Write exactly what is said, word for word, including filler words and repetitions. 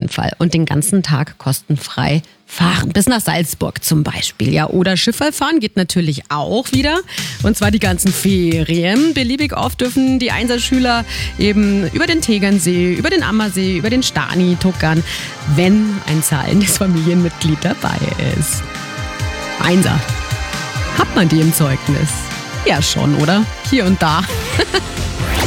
Fall. Und den ganzen Tag kostenfrei fahren. Bis nach Salzburg zum Beispiel. Ja, oder Schiffe fahren geht natürlich auch wieder. Und zwar die ganzen Ferien. Beliebig oft dürfen die Einserschüler eben über den Tegernsee, über den Ammersee, über den Stani tuckern, wenn ein zahlendes Familienmitglied dabei ist. Einser. Hat man die im Zeugnis? Ja schon, oder? Hier und da.